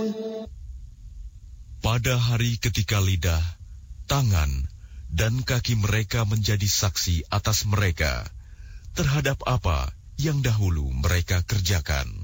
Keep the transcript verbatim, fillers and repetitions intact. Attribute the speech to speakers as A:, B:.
A: Pada hari ketika lidah, tangan, dan kaki mereka menjadi saksi atas mereka terhadap apa yang dahulu mereka kerjakan.